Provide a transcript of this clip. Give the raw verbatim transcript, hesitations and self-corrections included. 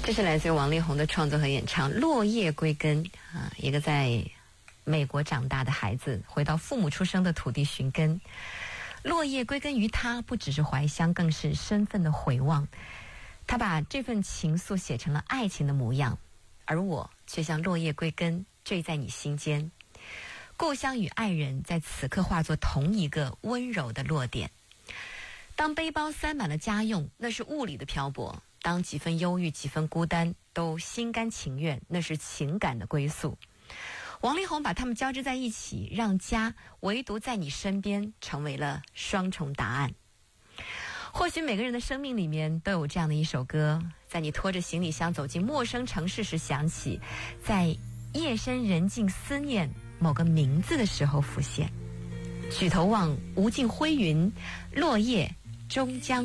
这是来自于王力宏的创作和演唱《落叶归根》啊，一个在美国长大的孩子回到父母出生的土地寻根。落叶归根于他，不只是怀乡，更是身份的回望。他把这份情愫写成了爱情的模样，而我却像落叶归根，坠在你心间。故乡与爱人在此刻化作同一个温柔的落点。当背包塞满了家用，那是物理的漂泊；当几分忧郁几分孤单都心甘情愿，那是情感的归宿。王力宏把它们交织在一起，让家唯独在你身边成为了双重答案。或许每个人的生命里面都有这样的一首歌，在你拖着行李箱走进陌生城市时响起，在夜深人静思念某个名字的时候浮现。举头望无尽灰云，落叶终将